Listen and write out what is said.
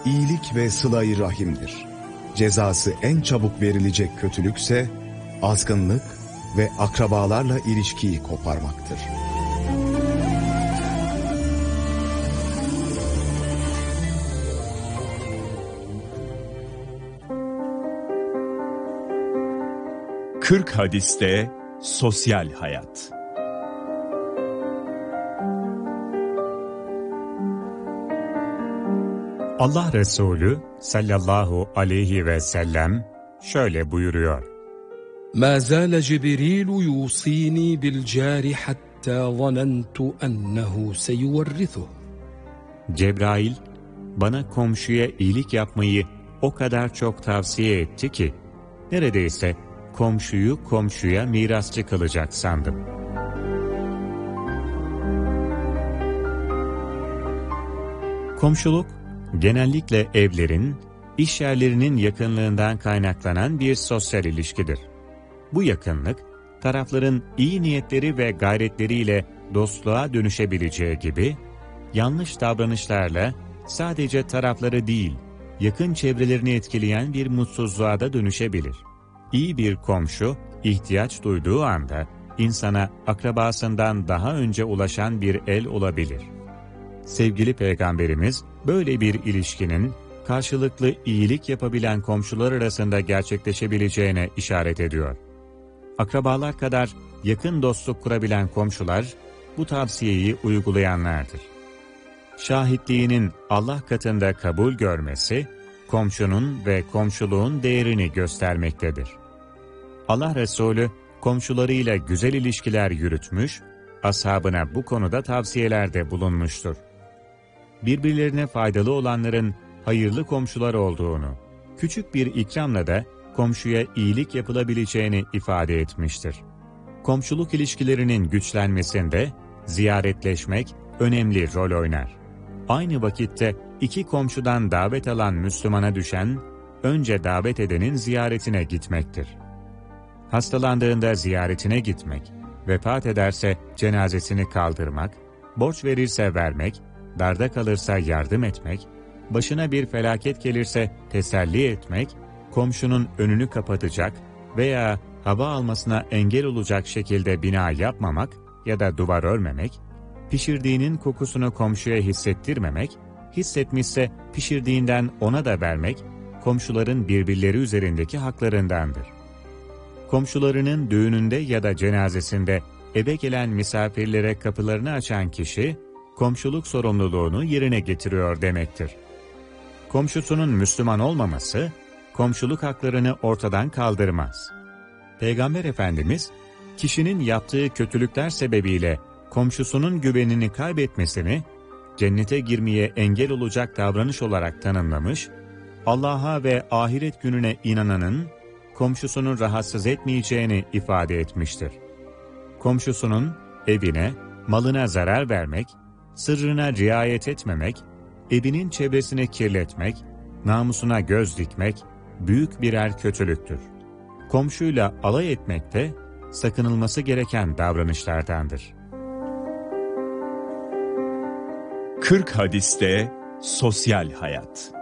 iyilik ve sıla-i rahimdir. Cezası en çabuk verilecek kötülükse azgınlık ve akrabalarla ilişkiyi koparmaktır. Kırk hadiste sosyal hayat. Allah Resulü sallallahu aleyhi ve sellem şöyle buyuruyor. مَا زَالَ جِبْرِيلُ يُوصِينِي بِالْجَارِ حَتَّى ظَنَنْتُ أَنَّهُ سَيُوَرِّثُهُ. Cebrail bana komşuya iyilik yapmayı o kadar çok tavsiye etti ki neredeyse komşuyu komşuya mirasçı kılacak sandım. Komşuluk genellikle evlerin, iş yerlerinin yakınlığından kaynaklanan bir sosyal ilişkidir. Bu yakınlık, tarafların iyi niyetleri ve gayretleriyle dostluğa dönüşebileceği gibi, yanlış davranışlarla sadece tarafları değil, yakın çevrelerini etkileyen bir mutsuzluğa da dönüşebilir. İyi bir komşu, ihtiyaç duyduğu anda insana akrabasından daha önce ulaşan bir el olabilir. Sevgili Peygamberimiz, böyle bir ilişkinin karşılıklı iyilik yapabilen komşular arasında gerçekleşebileceğine işaret ediyor. Akrabalar kadar yakın dostluk kurabilen komşular, bu tavsiyeyi uygulayanlardır. Şahitliğinin Allah katında kabul görmesi, komşunun ve komşuluğun değerini göstermektedir. Allah Resulü, komşularıyla güzel ilişkiler yürütmüş, ashabına bu konuda tavsiyelerde bulunmuştur. Birbirlerine faydalı olanların hayırlı komşular olduğunu, küçük bir ikramla da komşuya iyilik yapılabileceğini ifade etmiştir. Komşuluk ilişkilerinin güçlenmesinde ziyaretleşmek önemli rol oynar. Aynı vakitte iki komşudan davet alan Müslümana düşen, önce davet edenin ziyaretine gitmektir. Hastalandığında ziyaretine gitmek, vefat ederse cenazesini kaldırmak, borç verirse vermek, darda kalırsa yardım etmek, başına bir felaket gelirse teselli etmek, komşunun önünü kapatacak veya hava almasına engel olacak şekilde bina yapmamak ya da duvar örmemek, pişirdiğinin kokusunu komşuya hissettirmemek, hissetmişse pişirdiğinden ona da vermek, komşuların birbirleri üzerindeki haklarındandır. Komşularının düğününde ya da cenazesinde eve gelen misafirlere kapılarını açan kişi, komşuluk sorumluluğunu yerine getiriyor demektir. Komşusunun Müslüman olmaması, komşuluk haklarını ortadan kaldırmaz. Peygamber Efendimiz, kişinin yaptığı kötülükler sebebiyle komşusunun güvenini kaybetmesini, cennete girmeye engel olacak davranış olarak tanımlamış, Allah'a ve ahiret gününe inananın, komşusunu rahatsız etmeyeceğini ifade etmiştir. Komşusunun evine, malına zarar vermek, sırrına riayet etmemek, evinin çevresini kirletmek, namusuna göz dikmek büyük birer kötülüktür. Komşuyla alay etmek de sakınılması gereken davranışlardandır. 40 hadiste sosyal hayat.